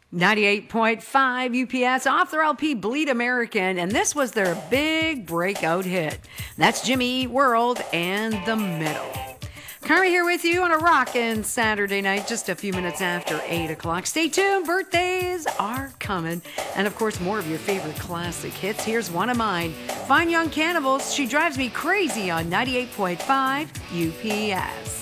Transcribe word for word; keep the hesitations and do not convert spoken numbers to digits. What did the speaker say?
ninety-eight point five U P S off their L P Bleed American, and this was their big breakout hit. That's Jimmy Eat World and The Middle. Carmi here with you on a rockin' Saturday night, just a few minutes after eight o'clock. Stay tuned, birthdays are coming. And of course, more of your favorite classic hits. Here's one of mine, Fine Young Cannibals, She Drives Me Crazy on ninety-eight point five U P S.